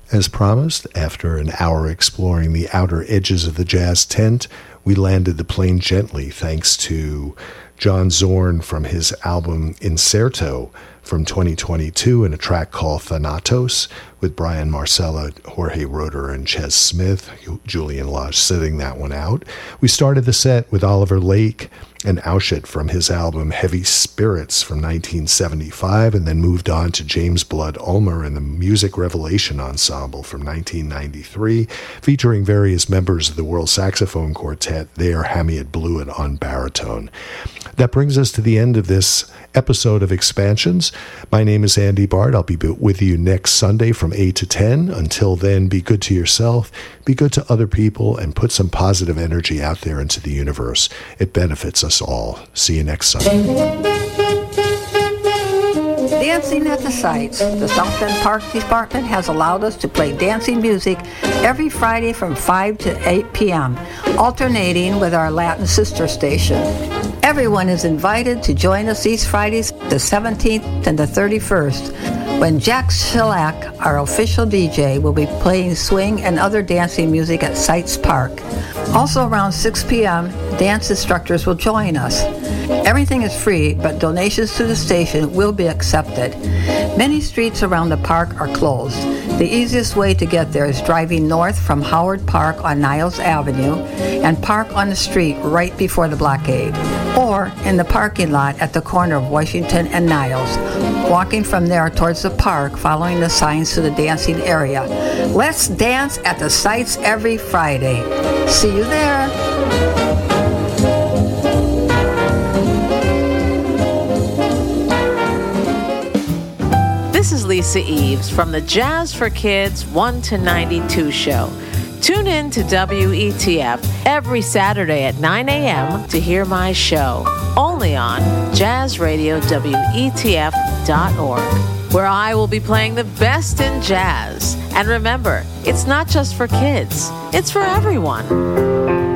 As promised, after an hour exploring the outer edges of the jazz tent, we landed the plane gently thanks to John Zorn from his album Incerto from 2022 and a track called Thanatos with Brian Marcella, Jorge Roeder, and Ches Smith, Julian Lage sitting that one out. We started the set with Oliver Lake and Auschit from his album Heavy Spirits from 1975, and then moved on to James Blood Ulmer and the Music Revelation Ensemble from 1993, featuring various members of the World Saxophone Quartet, there Hamiet Blewett on baritone. That brings us to the end of this episode of Expansions. My name is Andy Bard. I'll be with you next Sunday from 8 to 10. Until then, be good to yourself, be good to other people, and put some positive energy out there into the universe. It benefits us all. See you next Sunday. Dancing at the sites. The South Bend Park Department has allowed us to play dancing music every Friday from 5 to 8 p.m., alternating with our Latin sister station. Everyone is invited to join us these Fridays, the 17th and the 31st, when Jack Shellac, our official DJ, will be playing swing and other dancing music at Sites Park. Also around 6 p.m., dance instructors will join us. Everything is free, but donations to the station will be accepted. Many streets around the park are closed. The easiest way to get there is driving north from Howard Park on Niles Avenue and park on the street right before the blockade, or in the parking lot at the corner of Washington and Niles, walking from there towards the park following the signs to the dancing area. Let's dance at the sites every Friday. See you there. This is Lisa Eves from the Jazz for Kids 1 to 92 show. Tune in to WETF every Saturday at 9 a.m. to hear my show, only on jazzradiowetf.org, where I will be playing the best in jazz. And remember, it's not just for kids, it's for everyone.